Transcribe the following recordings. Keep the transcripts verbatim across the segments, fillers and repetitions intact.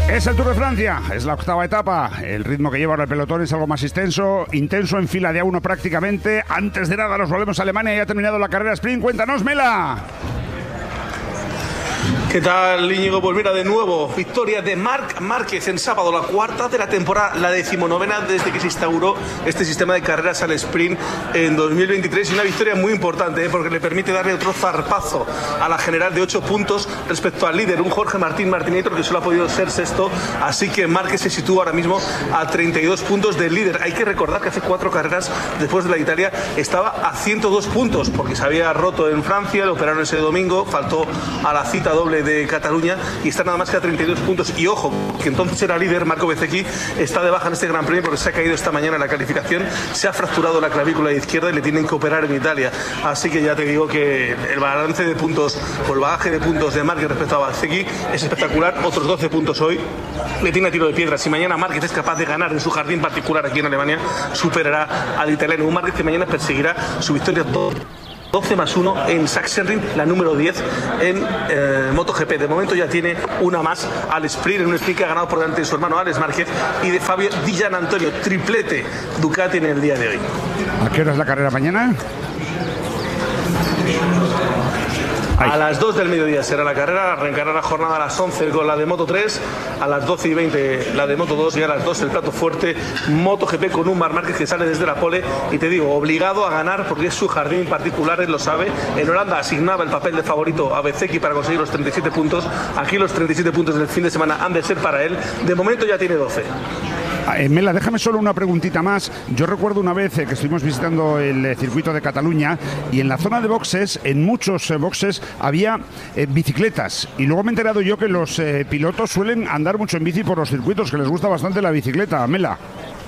Es el Tour de Francia, es la octava etapa. El ritmo que lleva ahora el pelotón es algo más intenso, intenso en fila de a uno prácticamente. Antes de nada nos volvemos a Alemania y ha terminado la carrera sprint. Cuéntanos, Mela. ¿Qué tal, Íñigo? Pues mira, de nuevo, victoria de Marc Márquez en sábado, la cuarta de la temporada, la decimonovena desde que se instauró este sistema de carreras al sprint en dos mil veintitrés, y una victoria muy importante, ¿eh? porque le permite darle otro zarpazo a la general de ocho puntos respecto al líder, un Jorge Martín Martínez, que solo ha podido ser sexto, así que Márquez se sitúa ahora mismo a treinta y dos puntos del líder. Hay que recordar que hace cuatro carreras después de la Italia estaba a ciento dos puntos, porque se había roto en Francia, lo operaron ese domingo, faltó a la cita doble de Cataluña y está nada más que a treinta y dos puntos. Y ojo, que entonces era líder, Marco Bezzecchi está de baja en este Gran Premio porque se ha caído esta mañana en la calificación, se ha fracturado la clavícula izquierda y le tienen que operar en Italia. Así que ya te digo que el balance de puntos o el bagaje de puntos de Márquez respecto a Bezzecchi es espectacular. Otros doce puntos hoy, le tiene a tiro de piedra. Si mañana Márquez es capaz de ganar en su jardín particular aquí en Alemania, superará al italiano. Un Márquez que mañana perseguirá su victoria doce más uno en Sachsenring, la número diez en eh, MotoGP. De momento ya tiene una más al sprint, en un sprint que ha ganado por delante de su hermano Alex Márquez y de Fabio Di Giannantonio, triplete Ducati en el día de hoy. ¿A qué hora es la carrera mañana? Ay. A las dos del mediodía será la carrera, arrancará la jornada a las once con la de Moto tres, a las doce y veinte la de Moto dos y a las dos el plato fuerte MotoGP con un Marc Márquez que sale desde la pole y te digo, obligado a ganar porque es su jardín particular, él lo sabe. En Holanda asignaba el papel de favorito a Bezzecchi para conseguir los treinta y siete puntos, aquí los treinta y siete puntos del fin de semana han de ser para él, de momento ya tiene doce. Eh, Mela, déjame solo una preguntita más. Yo recuerdo una vez eh, que estuvimos visitando el eh, circuito de Cataluña y en la zona de boxes, en muchos eh, boxes, había eh, bicicletas. Y luego me he enterado yo que los eh, pilotos suelen andar mucho en bici por los circuitos, que les gusta bastante la bicicleta. Mela.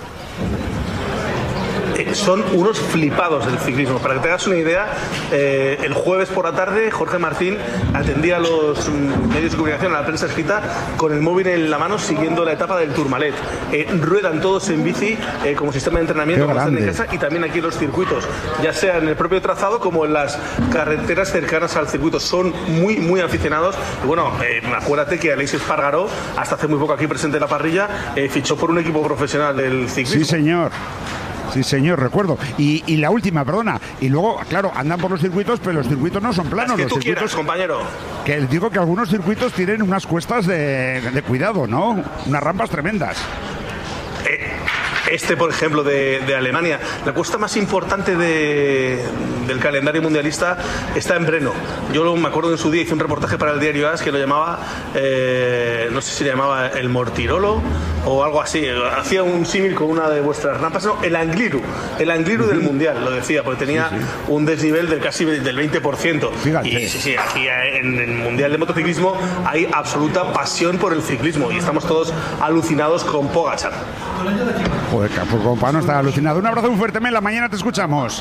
Son unos flipados del ciclismo. Para que te hagas una idea, eh, el jueves por la tarde Jorge Martín atendía a los mm, medios de comunicación, a la prensa escrita, con el móvil en la mano siguiendo la etapa del Tourmalet. Eh, ruedan todos en bici eh, como sistema de entrenamiento, como están en casa, y también aquí en los circuitos, ya sea en el propio trazado como en las carreteras cercanas al circuito. Son muy, muy aficionados. Y bueno, eh, acuérdate que Aleix Espargaró, hasta hace muy poco aquí presente en la parrilla, eh, fichó por un equipo profesional del ciclismo. Sí, señor. Sí, señor, recuerdo. Y, y la última, perdona. Y luego, claro, andan por los circuitos, pero los circuitos no son planos. Es que los tú circuitos, quieras, compañero. Que digo que algunos circuitos tienen unas cuestas de, de cuidado, ¿no? Unas rampas tremendas. Eh. Este, por ejemplo, de, de Alemania, la cuesta más importante de, del calendario mundialista está en Breno. Yo me acuerdo que en su día hice un reportaje para el diario As que lo llamaba, eh, no sé si le llamaba el Mortirolo o algo así. Hacía un símil con una de vuestras rampas, no, el Angliru, el Angliru uh-huh. del Mundial, lo decía, porque tenía sí, sí. un desnivel del casi del veinte por ciento. Fíjate. Y sí, sí, aquí en el Mundial de Motociclismo hay absoluta pasión por el ciclismo y estamos todos alucinados con Pogačar. Joder, pues para no estar alucinado. Un abrazo muy fuerte, Mela. Mañana te escuchamos.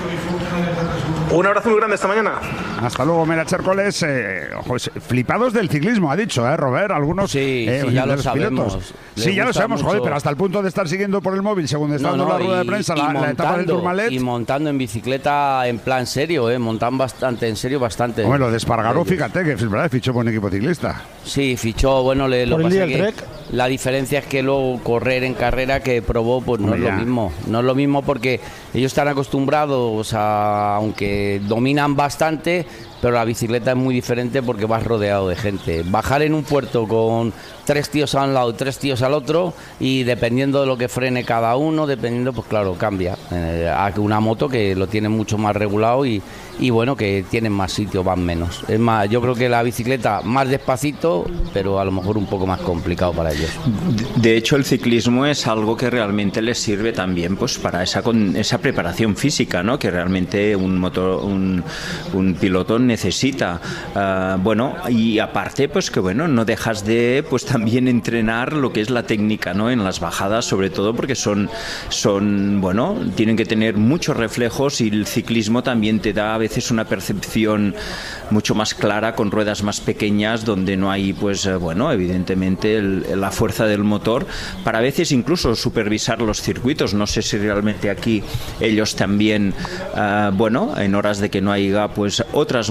Un abrazo muy grande esta mañana. Hasta luego, Mela Chércoles. Eh, pues, flipados del ciclismo, ha dicho, ¿eh, Robert? Algunos. Sí, eh, sí ya lo sabemos. Sí, ya lo sabemos, mucho. Joder, pero hasta el punto de estar siguiendo por el móvil, según está dando no, no, la rueda y, de prensa, la, montando, la etapa del Tourmalet. Y montando en bicicleta en plan serio, ¿eh? Montan bastante, en serio, bastante. Bueno, lo de Espargaró, fíjate, que es verdad, fichó por un equipo ciclista. Sí, fichó, bueno, le, lo ¿Por el pasa día que del Trek? La diferencia es que luego correr en carrera que probó, pues no Hombre, es lo ya. mismo. No es lo mismo porque ellos están acostumbrados a, aunque dominan bastante, pero la bicicleta es muy diferente porque vas rodeado de gente. Bajar en un puerto con tres tíos a un lado y tres tíos al otro, y dependiendo de lo que frene cada uno, dependiendo, pues claro, cambia. Eh, a una moto que lo tiene mucho más regulado y, y bueno, que tienen más sitio, van menos. Es más, yo creo que la bicicleta más despacito, pero a lo mejor un poco más complicado para ellos. De hecho, el ciclismo es algo que realmente les sirve también pues para esa, con, esa preparación física, ¿no? Que realmente un, motor, un, un piloto necesita. Uh, bueno, y aparte, pues que bueno, no dejas de pues también entrenar lo que es la técnica, ¿no? En las bajadas, sobre todo porque son, son bueno, tienen que tener muchos reflejos, y el ciclismo también te da a veces una percepción mucho más clara con ruedas más pequeñas, donde no hay, pues bueno, evidentemente el, la fuerza del motor para a veces incluso supervisar los circuitos. No sé si realmente aquí ellos también, uh, bueno, en horas de que no haya pues otras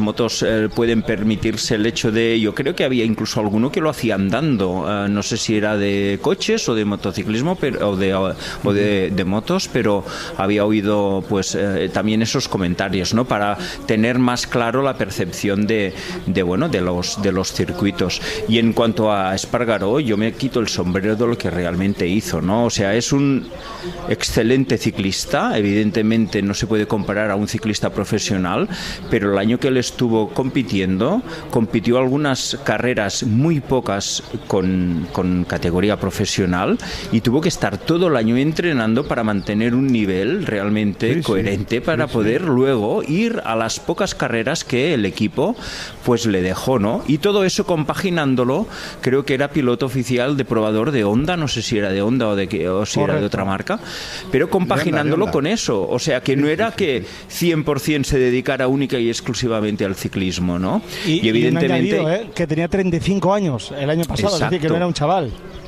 motos eh, pueden permitirse el hecho de, yo creo que había incluso alguno que lo hacía andando, eh, no sé si era de coches o de motociclismo pero, o, de, o de, de motos, pero había oído pues eh, también esos comentarios, ¿no? Para tener más claro la percepción de, de bueno de los de los circuitos. Y en cuanto a Espargaró, yo me quito el sombrero de lo que realmente hizo, ¿no? O sea, es un excelente ciclista, evidentemente no se puede comparar a un ciclista profesional, pero el año que él estuvo compitiendo, compitió algunas carreras, muy pocas con, con categoría profesional, y tuvo que estar todo el año entrenando para mantener un nivel realmente sí, coherente sí, para sí, poder sí. luego ir a las pocas carreras que el equipo pues le dejó, ¿no? Y todo eso compaginándolo, creo que era piloto oficial de probador de Honda, no sé si era de Honda o, de que, o si Correcto. Era de otra marca, pero compaginándolo de Honda, de Honda. Con eso, o sea que no era que cien por ciento se dedicara única y exclusivamente al ciclismo, ¿no? Y, y evidentemente... Y un añadido, ¿eh? Que tenía treinta y cinco años el año pasado, Exacto. es decir, que no era un chaval.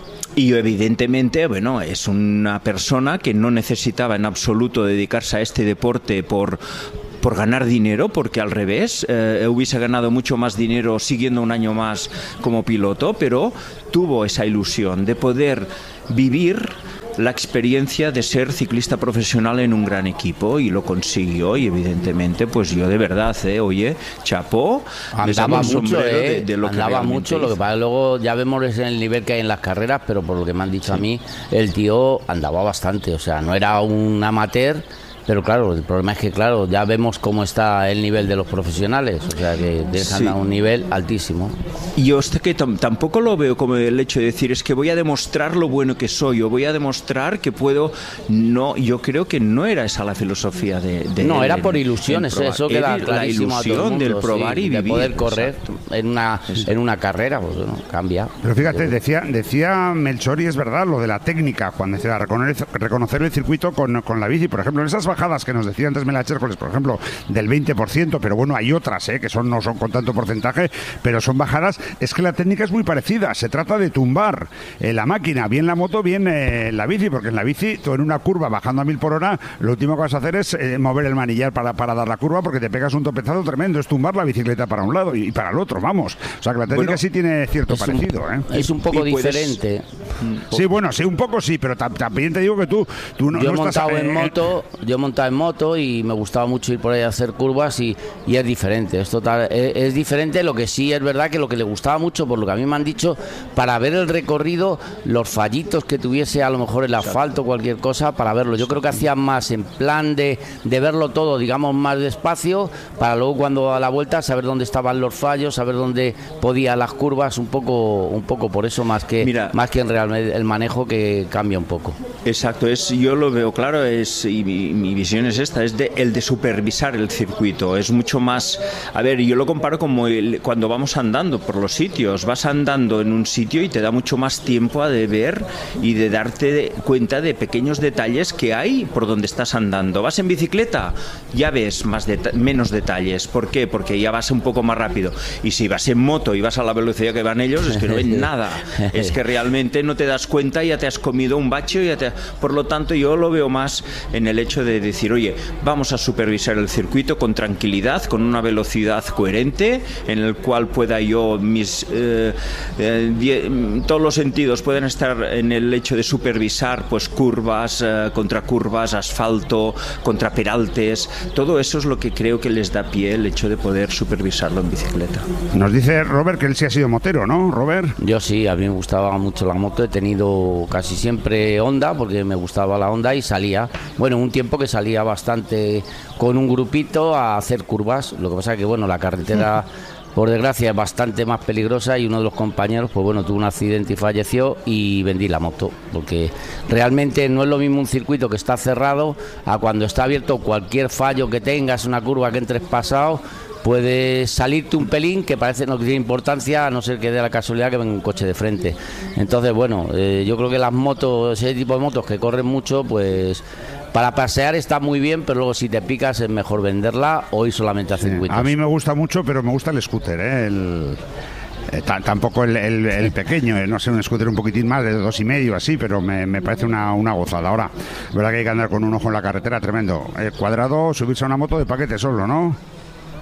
Y evidentemente, bueno, es una persona que no necesitaba en absoluto dedicarse a este deporte por... por ganar dinero, porque al revés eh, hubiese ganado mucho más dinero siguiendo un año más como piloto, pero tuvo esa ilusión de poder vivir la experiencia de ser ciclista profesional en un gran equipo, y lo consiguió. Y evidentemente pues yo de verdad eh, oye, chapó, andaba mucho eh, de, de lo andaba que mucho, lo que pasa luego ya vemos el nivel que hay en las carreras, pero por lo que me han dicho sí. a mí, el tío andaba bastante, o sea, no era un amateur. Pero claro, el problema es que, claro, ya vemos cómo está el nivel de los profesionales, o sea, que dejan sí. a un nivel altísimo. Y yo este que t- tampoco lo veo como el hecho de decir, es que voy a demostrar lo bueno que soy, o voy a demostrar que puedo... No, yo creo que no era esa la filosofía de... de no, él, era por ilusiones, en, en eso queda clarísimo la a todo el mundo, del probar sí, y vivir. De poder correr en una, en una carrera, pues bueno, cambia. Pero fíjate, decía, decía Melchor, y es verdad, lo de la técnica, cuando decía reconocer, reconocer el circuito con, con la bici, por ejemplo, en esas bajadas que nos decían Mela Chércoles, por ejemplo, del veinte por ciento, pero bueno, hay otras ¿eh? que son no son con tanto porcentaje, pero son bajadas. Es que la técnica es muy parecida, se trata de tumbar eh, la máquina, bien la moto, bien eh, la bici, porque en la bici, tú en una curva bajando a mil por hora, lo último que vas a hacer es eh, mover el manillar para, para dar la curva, porque te pegas un topezazo tremendo, es tumbar la bicicleta para un lado y, y para el otro, vamos. O sea que la técnica bueno, sí tiene cierto es parecido. Un, ¿eh? Es un poco diferente. Sí, bueno, sí, un poco sí, pero también te digo que tú, tú no, yo no he estás... montado Eh, en moto, yo he montado en moto y me gustaba mucho ir por ahí a hacer curvas y, y es diferente, es, total, es, es diferente. Lo que sí es verdad que lo que le gustaba mucho, por lo que a mí me han dicho, para ver el recorrido, los fallitos que tuviese a lo mejor el asfalto, cualquier cosa, para verlo. Yo creo que hacían más en plan de, de verlo todo, digamos, más despacio, para luego cuando a la vuelta saber dónde estaban los fallos, saber dónde podía las curvas, un poco un poco por eso más que Mira, más que en realmente el manejo, que cambia un poco. Exacto, es yo lo veo claro, es y mi, mi visión es esta, es de el de supervisar el circuito, es mucho más, a ver, yo lo comparo como el, cuando vamos andando por los sitios, vas andando en un sitio y te da mucho más tiempo a de ver y de darte cuenta de pequeños detalles que hay por donde estás andando. Vas en bicicleta, ya ves más deta- menos detalles. ¿Por qué? Porque ya vas un poco más rápido. Y si vas en moto y vas a la velocidad que van ellos, es que no ves nada. Es que realmente no te das cuenta y ya te has comido un bache. Y ya te... Por lo tanto, yo lo veo más en el hecho de decir, oye, vamos a supervisar el circuito con tranquilidad, con una velocidad coherente, en el cual pueda yo, mis eh, eh, die, todos los sentidos pueden estar en el hecho de supervisar pues curvas, eh, contracurvas, asfalto, contraperaltes. Todo eso es lo que creo que les da pie el hecho de poder supervisarlo en bicicleta. Nos dice Robert que él sí ha sido motero, ¿no, Robert? Yo sí, a mí me gustaba mucho la moto, he tenido casi siempre Honda, porque me gustaba la Honda y salía, bueno, un tiempo que salía bastante con un grupito a hacer curvas. Lo que pasa es que, bueno, la carretera, por desgracia, es bastante más peligrosa y uno de los compañeros, pues bueno, tuvo un accidente y falleció y vendí la moto, porque realmente no es lo mismo un circuito que está cerrado a cuando está abierto. Cualquier fallo que tengas, una curva que entres pasado, puede salirte un pelín que parece no tiene importancia, a no ser que dé la casualidad que venga un coche de frente. Entonces, bueno, eh, yo creo que las motos, ese tipo de motos que corren mucho, pues para pasear está muy bien, pero luego si te picas es mejor venderla o ir solamente a circuitos. Sí, a mí me gusta mucho, pero me gusta el scooter, ¿eh? el... Eh, t- tampoco el, el, el pequeño, eh, no sé, un scooter un poquitín más de dos y medio así, pero me, me parece una, una gozada. Ahora, verdad que hay que andar con un ojo en la carretera tremendo. Eh, cuadrado, subirse a una moto de paquete solo, ¿no?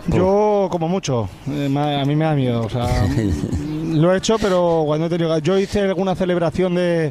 Yo, como mucho, eh, a mí me da miedo. O sea, lo he hecho, pero cuando he tenido. Yo hice alguna celebración de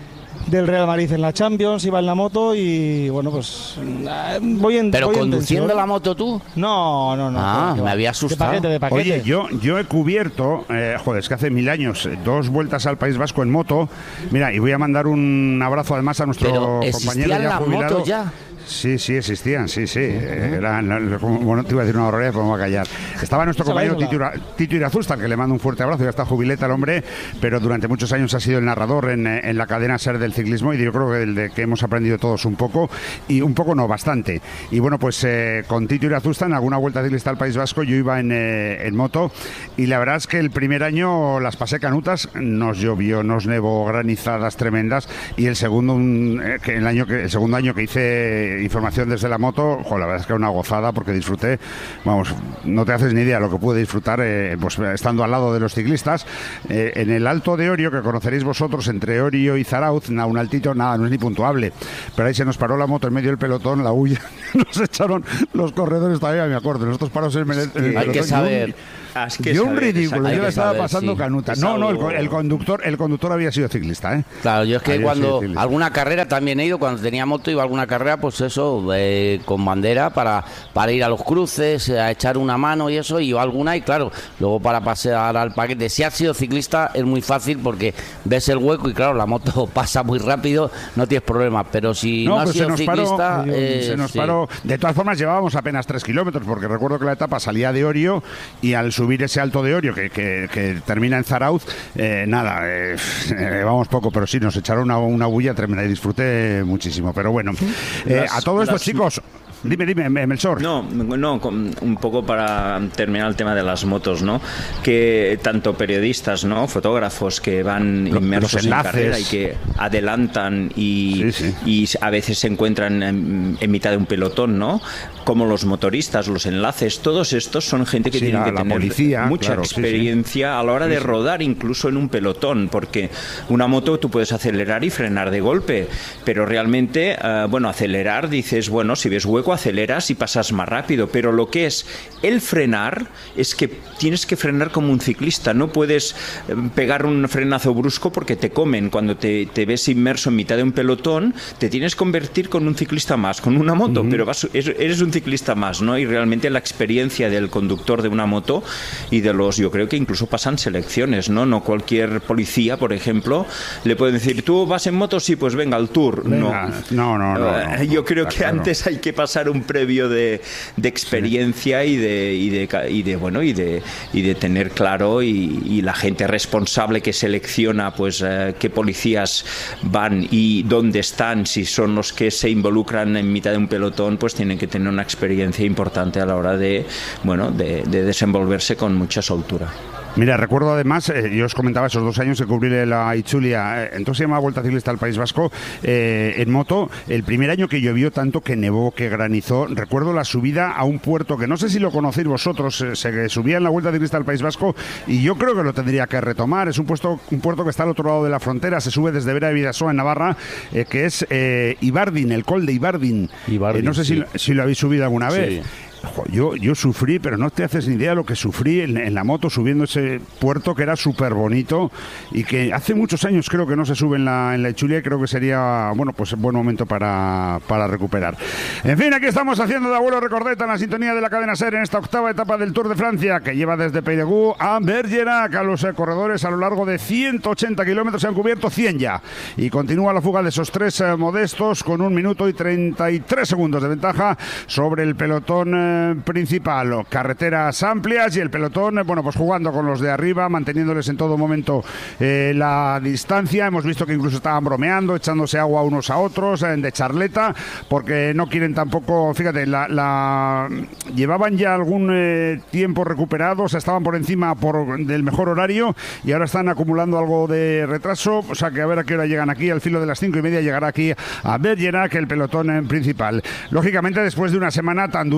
del Real Madrid en la Champions, iba en la moto y bueno, pues voy en. ¿Pero voy conduciendo en la moto tú? No, no, no. Ah, no, me había asustado. De paquete, de paquete. Oye, yo, yo he cubierto, eh, joder, es que hace mil años, dos vueltas al País Vasco en moto. Mira, y voy a mandar un abrazo además a nuestro Pero compañero ya las jubilado. motos ya. Sí, sí, existían, sí, sí. Uh-huh. Era, no, bueno, te iba a decir una barbaridad, pero me voy a callar. Estaba nuestro compañero Tito, Tito Irazusta, que le mando un fuerte abrazo, ya está jubileta el hombre, pero durante muchos años ha sido el narrador en, en la cadena SER del ciclismo, y yo creo que el de que hemos aprendido todos un poco, y un poco no, bastante. Y bueno, pues eh, con Tito Irazusta, en alguna vuelta ciclista al País Vasco, yo iba en, eh, en moto, y la verdad es que el primer año las pasé canutas, nos llovió, nos nevó, granizadas tremendas, y el segundo, un, eh, que el, año que, el segundo año que hice información desde la moto, jo, la verdad es que era una gozada porque disfruté, vamos, no te haces ni idea lo que pude disfrutar eh, pues estando al lado de los ciclistas eh, en el Alto de Orio, que conoceréis vosotros, entre Orio y Zarauz, a un altito, nada, no es ni puntuable, pero ahí se nos paró la moto en medio del pelotón, la huya, nos echaron los corredores, todavía me acuerdo, nosotros paros en el, en el pelotón. Hay que saber. Es que yo un ridículo, yo la estaba saber, pasando sí. canuta. No, no, el, el conductor el conductor había sido ciclista, ¿eh? Claro, yo es que había cuando alguna carrera también he ido, cuando tenía moto iba a alguna carrera, pues eso, eh, con bandera para, para ir a los cruces, a echar una mano y eso, y yo alguna, y claro, luego para pasear al paquete. Si has sido ciclista es muy fácil porque ves el hueco y claro, la moto pasa muy rápido, no tienes problema, pero si no, no has sido ciclista... Paró, eh, se nos sí. paró. De todas formas llevábamos apenas tres kilómetros, porque recuerdo que la etapa salía de Orio y al subir ese Alto de Orio que, que, que termina en Zarauz, eh, nada, eh, eh, vamos poco, pero sí, nos echaron una, una bulla tremenda y disfruté muchísimo. Pero bueno, eh, las, a todo esto, las... chicos... Dime, dime, Melchor. No, no, un poco para terminar el tema de las motos, ¿no? Que tanto periodistas, ¿no? Fotógrafos que van inmersos en carrera y que adelantan y, sí, sí. y a veces se encuentran en, en mitad de un pelotón, ¿no? Como los motoristas, los enlaces, todos estos son gente que sí, tienen que tener policía, mucha claro, experiencia sí, sí. a la hora de rodar, incluso en un pelotón, porque una moto tú puedes acelerar y frenar de golpe, pero realmente, uh, bueno, acelerar, dices, bueno, si ves hueco, aceleras y pasas más rápido, pero lo que es el frenar es que tienes que frenar como un ciclista, no puedes pegar un frenazo brusco porque te comen. Cuando te, te ves inmerso en mitad de un pelotón, te tienes que convertir con un ciclista más, con una moto, uh-huh. pero vas, eres un ciclista más, ¿no? Y realmente la experiencia del conductor de una moto y de los, yo creo que incluso pasan selecciones, ¿no? No cualquier policía, por ejemplo, le pueden decir, ¿tú vas en moto? Sí, pues venga, al tour. Venga. No. No, no, no, uh, no. Yo creo que claro. antes hay que pasar un previo de, de experiencia sí. y de y de y de bueno y de y de tener claro y, y la gente responsable que selecciona pues eh, qué policías van y dónde están, si son los que se involucran en mitad de un pelotón, pues tienen que tener una experiencia importante a la hora de bueno de, de desenvolverse con mucha soltura. Mira, recuerdo además, eh, yo os comentaba esos dos años que cubrí la Itzulia, eh, entonces se llamaba Vuelta Ciclista al País Vasco, eh, en moto, el primer año que llovió tanto, que nevó, que granizó, recuerdo la subida a un puerto que no sé si lo conocéis vosotros, eh, se subía en la Vuelta Ciclista al País Vasco y yo creo que lo tendría que retomar, es un, puesto, un puerto que está al otro lado de la frontera, se sube desde Vera de Bidasoa en Navarra, eh, que es eh, Ibardin, el Col de Ibardin, Ibardin eh, no sé sí. si, si lo habéis subido alguna vez. Sí. Yo, yo sufrí, pero no te haces ni idea lo que sufrí en, en la moto subiendo ese puerto que era súper bonito y que hace muchos años creo que no se sube en la, en la Itzulia y creo que sería, bueno, pues buen momento para, para recuperar. En fin, aquí estamos haciendo de abuelo Recordeta en la sintonía de la cadena SER en esta octava etapa del Tour de Francia que lleva desde Périgueux a Bergerac. A los eh, corredores a lo largo de ciento ochenta kilómetros se han cubierto cien ya y continúa la fuga de esos tres eh, modestos con un minuto y treinta y tres segundos de ventaja sobre el pelotón eh, principal, carreteras amplias y el pelotón, bueno, pues jugando con los de arriba, manteniéndoles en todo momento eh, la distancia. Hemos visto que incluso estaban bromeando, echándose agua unos a otros, eh, de charleta, porque no quieren tampoco, fíjate, la, la llevaban ya algún eh, tiempo recuperado, o sea, estaban por encima por, del mejor horario y ahora están acumulando algo de retraso, o sea que a ver a qué hora llegan aquí, al filo de las cinco y media llegará aquí a Bergerac el pelotón en principal. Lógicamente, después de una semana tan dura, Robert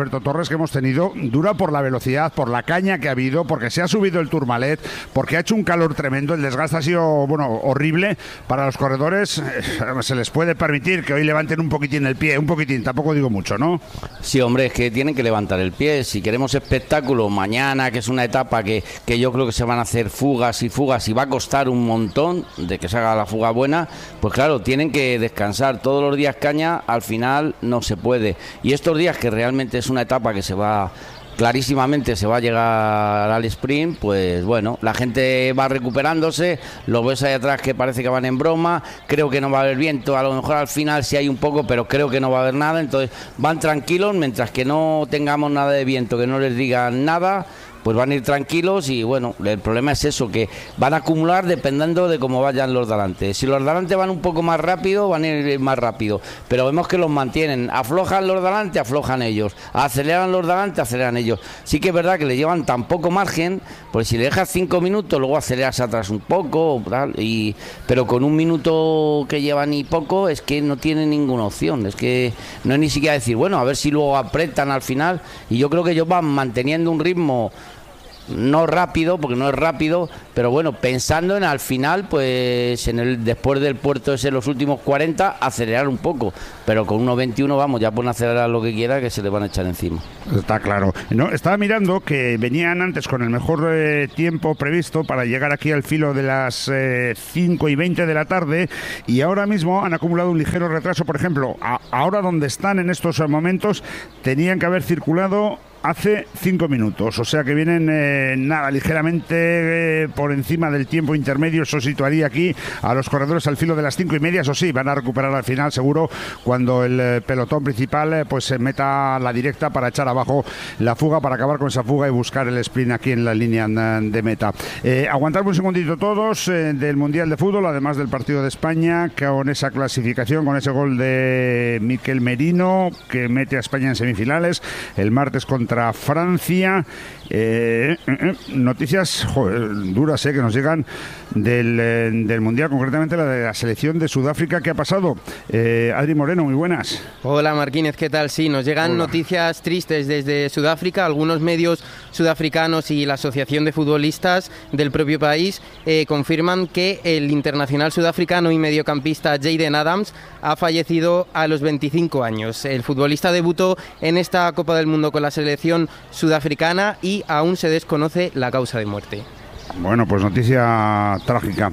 Alberto Torres, que hemos tenido, dura por la velocidad, por la caña que ha habido, porque se ha subido el Tourmalet, porque ha hecho un calor tremendo, el desgaste ha sido, bueno, horrible para los corredores. Eh, se les puede permitir que hoy levanten un poquitín el pie, un poquitín, tampoco digo mucho, ¿no? Sí, hombre, es que tienen que levantar el pie. Si queremos espectáculo mañana, que es una etapa que, que yo creo que se van a hacer fugas y fugas y va a costar un montón de que se haga la fuga buena, pues claro, tienen que descansar. Todos los días caña, al final no se puede. Y estos días que realmente es una etapa que se va... clarísimamente se va a llegar al sprint, pues bueno, la gente va recuperándose, los ves ahí atrás que parece que van en broma, creo que no va a haber viento, a lo mejor al final sí hay un poco, pero creo que no va a haber nada, entonces van tranquilos, mientras que no tengamos nada de viento, que no les digan nada, pues van a ir tranquilos y bueno, el problema es eso, que van a acumular dependiendo de cómo vayan los de delante. Si los de delante van un poco más rápido, van a ir más rápido, pero vemos que los mantienen, aflojan los de delante, aflojan ellos, aceleran los de delante, aceleran ellos. Sí que es verdad que le llevan tan poco margen, pues si le dejas cinco minutos, luego aceleras atrás un poco, tal, y, pero con un minuto que llevan y poco, es que no tienen ninguna opción, es que no es ni siquiera decir, bueno, a ver si luego apretan al final, y yo creo que ellos van manteniendo un ritmo no rápido, porque no es rápido, pero bueno, pensando en al final, pues en el después del puerto ese, los últimos cuarenta, acelerar un poco, pero con uno veintiuno, vamos, ya pueden acelerar lo que quiera, que se le van a echar encima. Está claro. No, estaba mirando que venían antes con el mejor eh, tiempo previsto para llegar aquí al filo de las eh, cinco y veinte de la tarde, y ahora mismo han acumulado un ligero retraso. Por ejemplo, a, ahora donde están en estos momentos, tenían que haber circulado hace cinco minutos, o sea que vienen eh, nada, ligeramente eh, por encima del tiempo intermedio. Eso situaría aquí a los corredores al filo de las cinco y media. Eso sí, van a recuperar al final seguro cuando el eh, pelotón principal eh, pues se meta la directa para echar abajo la fuga, para acabar con esa fuga y buscar el sprint aquí en la línea de meta. Eh, aguantarme un segundito todos eh, del Mundial de Fútbol, además del partido de España, con esa clasificación, con ese gol de Miquel Merino que mete a España en semifinales el martes contra contra Francia. Eh, eh, eh, noticias joder, duras eh, que nos llegan del, eh, del Mundial, concretamente la de la selección de Sudáfrica. ¿Qué ha pasado? Eh, Adri Moreno, muy buenas. Hola Marquínez, ¿qué tal? Sí, nos llegan Hola. noticias tristes desde Sudáfrica. Algunos medios sudafricanos y la Asociación de Futbolistas del propio país eh, confirman que el internacional sudafricano y mediocampista Jayden Adams ha fallecido a los veinticinco años. El futbolista debutó en esta Copa del Mundo con la selección sudafricana y aún se desconoce la causa de muerte. Bueno, pues noticia trágica.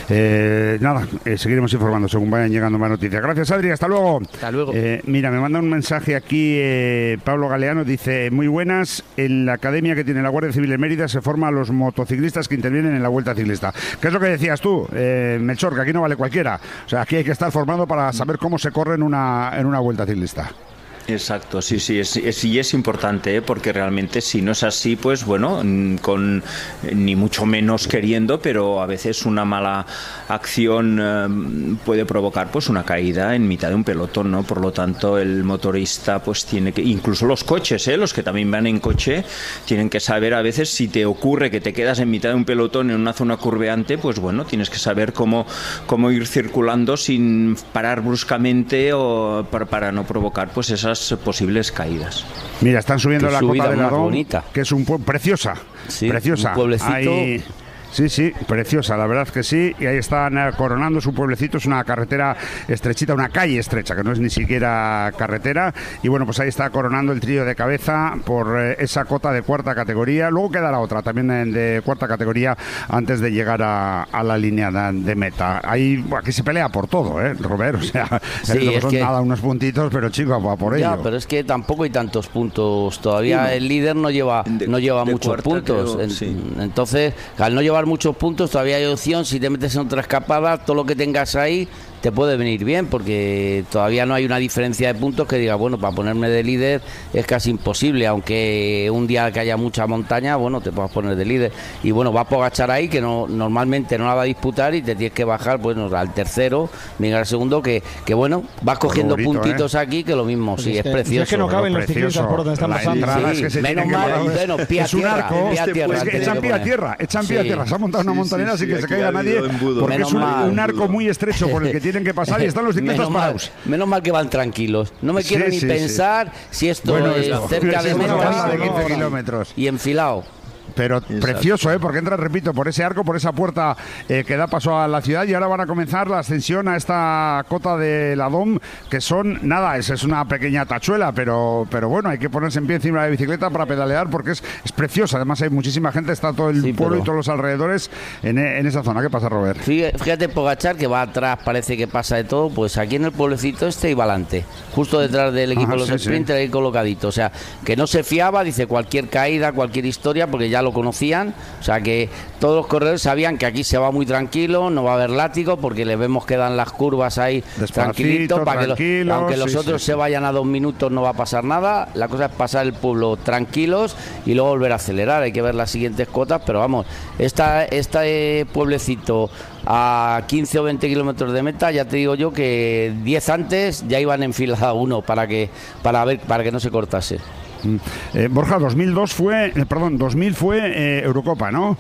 Eh, nada, eh, seguiremos informando según vayan llegando más noticias. Gracias, Adri, hasta luego. Hasta luego. Eh, mira, me manda un mensaje aquí eh, Pablo Galeano, dice: muy buenas, en la academia que tiene la Guardia Civil en Mérida se forma a los motociclistas que intervienen en la Vuelta Ciclista. ¿Qué es lo que decías tú, eh, Melchor? Que aquí no vale cualquiera. O sea, aquí hay que estar formado para saber cómo se corre en una, en una Vuelta Ciclista. Exacto, sí, sí, es, es, y es importante, ¿eh? Porque realmente si no es así, pues bueno, con ni mucho menos queriendo, pero a veces una mala acción eh, puede provocar pues una caída en mitad de un pelotón, ¿no? Por lo tanto, el motorista pues tiene que, incluso los coches, ¿eh? Los que también van en coche, tienen que saber a veces si te ocurre que te quedas en mitad de un pelotón en una zona curveante, pues bueno, tienes que saber cómo, cómo ir circulando sin parar bruscamente o para, para no provocar pues esas posibles caídas. Mira, están subiendo Qué la Cota de Ladón, bonita. que es un pueblo preciosa, sí, preciosa. Un pueblecito. Ahí... Sí, sí, preciosa, la verdad que sí. Y ahí están coronando su pueblecito. Es una carretera estrechita, una calle estrecha, que no es ni siquiera carretera. Y bueno, pues ahí está coronando el trío de cabeza por eh, esa cota de cuarta categoría. Luego quedará otra también de cuarta categoría antes de llegar a, a la línea de, de meta. Ahí, bueno, aquí se pelea por todo, ¿eh, Robert? O sea, sí, es es son que... nada, unos puntitos, pero chicos, va por ya, ello. pero es que tampoco hay tantos puntos. Todavía sí, el líder no lleva, de, no lleva muchos cuarta, puntos. Creo, sí. Entonces, al no llevar muchos puntos, todavía hay opción. Si te metes en otra escapada, todo lo que tengas ahí te puede venir bien, porque todavía no hay una diferencia de puntos que diga, bueno, para ponerme de líder es casi imposible, aunque un día que haya mucha montaña, bueno, te puedas poner de líder. Y bueno, vas por agachar ahí, que no normalmente no la va a disputar y te tienes que bajar, bueno, al tercero, venga al segundo, que, que bueno, vas cogiendo bonito, puntitos, ¿eh? Aquí, que lo mismo, pues sí, es, es precioso. Es que no caben los ciclistas por donde están pasando. Sí, es que se menos mal, bueno, pie a es un tierra, arco, pie a tierra, es que echan pie a tierra, echan pie a tierra, se ha montado una sí, montanera sí, sin sí, que se caiga nadie, porque menos es un, mal, un arco muy estrecho por el que tiene tienen que pasar y están los ciclistas menos parados. Mal, menos mal que van tranquilos. No me quiero Sí, ni sí, pensar sí. si esto Bueno, es esto, cerca es de una banda meta de quince kilómetros. y enfilado. Pero Exacto. precioso, ¿eh? Porque entra, repito, por ese arco, por esa puerta eh, que da paso a la ciudad y ahora van a comenzar la ascensión a esta cota de la D O M, que son, nada, es, es una pequeña tachuela, pero, pero bueno, hay que ponerse en pie encima de la bicicleta para pedalear porque es, es preciosa. Además hay muchísima gente, está todo el Sí, pueblo pero... y todos los alrededores en, en esa zona. ¿Qué pasa, Robert? Fíjate, Pogačar, que va atrás, parece que pasa de todo, pues aquí en el pueblecito este iba adelante, justo detrás del equipo Ajá, de los sí, sprinters, sí. ahí colocadito. O sea, que no se fiaba, dice cualquier caída, cualquier historia, porque ya lo conocían. O sea, que todos los corredores sabían que aquí se va muy tranquilo, no va a haber látigo, porque le vemos que dan las curvas ahí tranquilito, para que los, aunque los sí, otros sí, se sí. vayan a dos minutos no va a pasar nada. La cosa es pasar el pueblo tranquilos y luego volver a acelerar. Hay que ver las siguientes cotas, pero vamos, esta, este pueblecito a quince o veinte kilómetros de meta, ya te digo yo que diez antes ya iban enfilada uno para que para ver para que no se cortase. Eh, Borja, dos mil dos fue, eh, perdón, dos mil fue eh, Eurocopa, ¿no?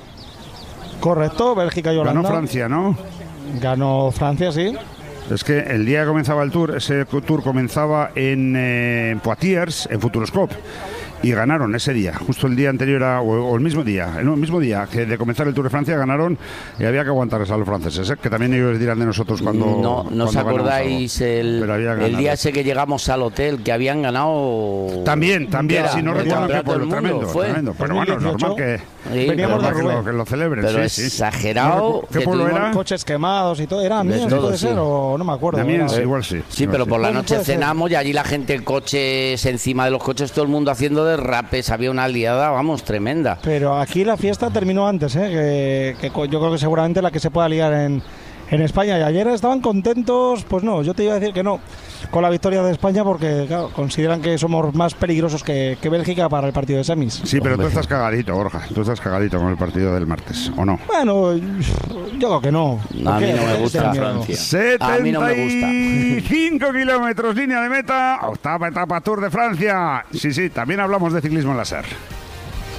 Correcto, Bélgica y Holanda. Ganó Francia, ¿no? Ganó Francia, sí. Es que el día que comenzaba el Tour, ese Tour comenzaba en eh, Poitiers, en Futuroscope. Y ganaron ese día, justo el día anterior a, o, o el mismo día, no, el mismo día que de comenzar el Tour de Francia ganaron y había que aguantarles a los franceses, ¿eh? Que también ellos dirán de nosotros cuando no, no os acordáis el, el día ese que llegamos al hotel que habían ganado también, también, si no recuerdo qué pueblo, tremendo, fue. tremendo, pero bueno, es normal que, sí, veníamos de que, Rubén. lo, que lo celebren, pero sí, exagerado. Sí. ¿Qué pueblo era? Coches quemados y todo, era Amiens, todo, puede sí. ser, o no me acuerdo. Amiens, era. igual sí. Sí, igual pero sí. por la Bueno, noche puede ser. cenamos y allí la gente, coches encima de los coches, todo el mundo haciendo derrapes, había una liada, vamos, tremenda. Pero aquí la fiesta terminó antes, ¿eh? que, que yo creo que seguramente la que se pueda liar en, en España. Y ayer estaban contentos, pues no, yo te iba a decir que no, con la victoria de España, porque claro, consideran que somos más peligrosos que, que Bélgica para el partido de semis. Sí, pero Hombre. tú estás cagadito, Borja, tú estás cagadito con el partido del martes, ¿o no? Bueno, yo creo que no. A mí ¿Por qué? no me ¿Por qué gusta este miedo? Francia. A mí no me gusta. setenta y cinco kilómetros, línea de meta, octava etapa Tour de Francia. Sí, sí, también hablamos de ciclismo en la SER.